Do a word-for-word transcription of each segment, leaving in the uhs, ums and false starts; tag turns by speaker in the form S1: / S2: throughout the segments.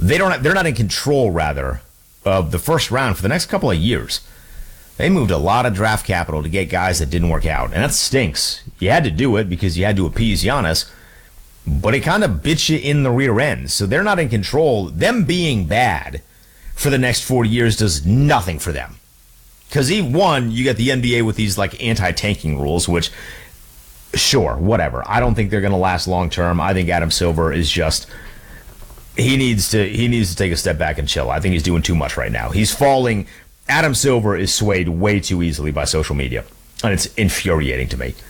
S1: they don't. They're not in control, rather, of the first round for the next couple of years. They moved a lot of draft capital to get guys that didn't work out, and that stinks. You had to do it because you had to appease Giannis, but it kind of bit you in the rear end. So they're not in control. Them being bad for the next forty years does nothing for them. Because, one, you get the N B A with these like anti-tanking rules, which, sure, whatever. I don't think they're going to last long term. I think Adam Silver is just he needs to he needs to take a step back and chill. I think he's doing too much right now. He's falling. Adam Silver is swayed way too easily by social media, and it's infuriating to me.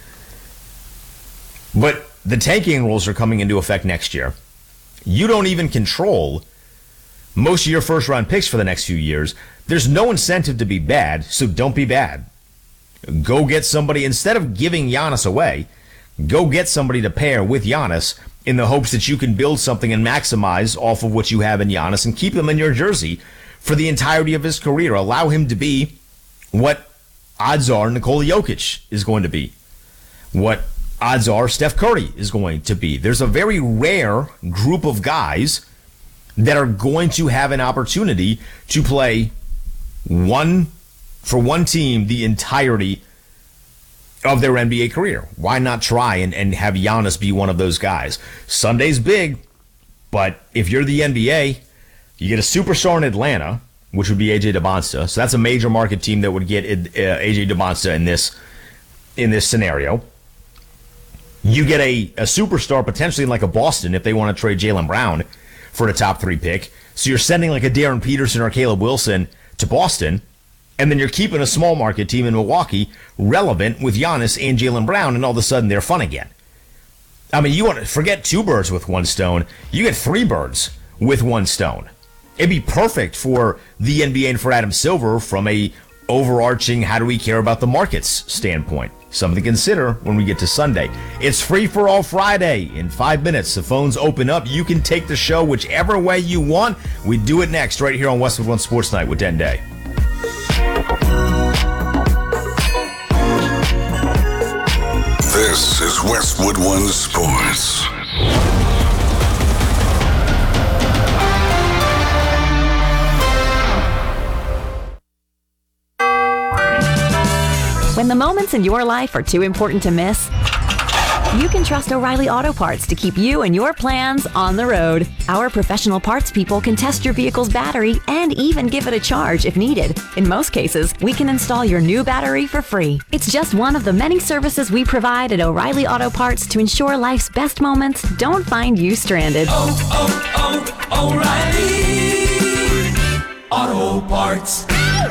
S1: But the tanking rules are coming into effect next year. You don't even control most of your first-round picks for the next few years. There's no incentive to be bad, so don't be bad. Go get somebody, instead of giving Giannis away, go get somebody to pair with Giannis in the hopes that you can build something and maximize off of what you have in Giannis and keep him in your jersey for the entirety of his career. Allow him to be what odds are Nikola Jokic is going to be, what odds are Steph Curry is going to be. There's a very rare group of guys that are going to have an opportunity to play one for one team the entirety of their N B A career. Why not try and, and have Giannis be one of those guys? Sunday's big, but if you're the N B A, you get a superstar in Atlanta, which would be A J DeBonsta. So that's a major market team that would get uh, A J DeBonsta in this in this scenario. You get a, a superstar potentially in like a Boston if they want to trade Jaylen Brown for a top three pick. So you're sending like a Darren Peterson or Caleb Wilson to Boston, and then you're keeping a small market team in Milwaukee relevant with Giannis and Jaylen Brown, and all of a sudden they're fun again. I mean, you want to forget two birds with one stone. You get three birds with one stone. It'd be perfect for the N B A and for Adam Silver from a overarching how do we care about the markets standpoint. Something to consider when we get to Sunday. It's Free for All Friday. In five minutes, the phones open up. You can take the show whichever way you want. We do it next right here on Westwood One Sports Night with Den Day.
S2: This is Westwood One Sports.
S3: When the moments in your life are too important to miss, you can trust O'Reilly Auto Parts to keep you and your plans on the road. Our professional parts people can test your vehicle's battery and even give it a charge if needed. In most cases, we can install your new battery for free. It's just one of the many services we provide at O'Reilly Auto Parts to ensure life's best moments don't find you stranded.
S4: Oh, oh, oh, O'Reilly Auto Parts.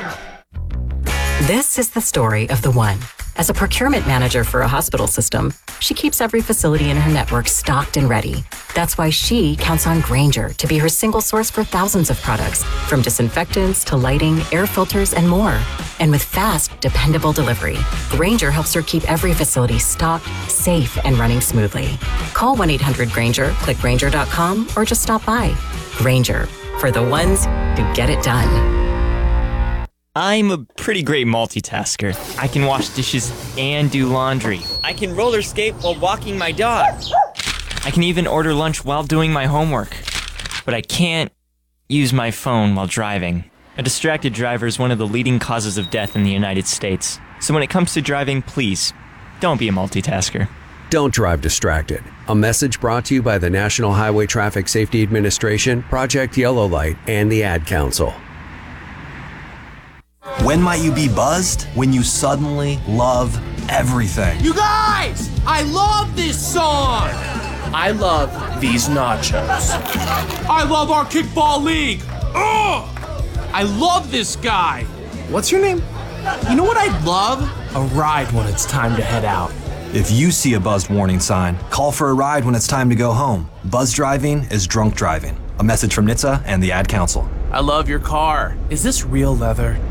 S5: This is the story of the one. As a procurement manager for a hospital system, she keeps every facility in her network stocked and ready. That's why she counts on Grainger to be her single source for thousands of products, from disinfectants to lighting, air filters, and more. And with fast, dependable delivery, Grainger helps her keep every facility stocked, safe, and running smoothly. Call one eight hundred Grainger, click Grainger dot com, or just stop by. Grainger, for the ones who get it done.
S6: I'm a pretty great multitasker. I can wash dishes and do laundry. I can roller skate while walking my dog. I can even order lunch while doing my homework. But I can't use my phone while driving. A distracted driver is one of the leading causes of death in the United States. So when it comes to driving, please, don't be a multitasker.
S7: Don't drive distracted. A message brought to you by the National Highway Traffic Safety Administration, Project Yellow Light, and the Ad Council.
S8: When might you be buzzed? When you suddenly love everything.
S4: You guys, I love this song. I love these nachos. I love our kickball league. Ugh! I love this guy. What's your name? You know what I'd love? A ride when it's time to head out.
S8: If you see a buzzed warning sign, call for a ride when it's time to go home. Buzz driving is drunk driving. A message from N H T S A and the Ad Council.
S4: I love your car. Is this real leather?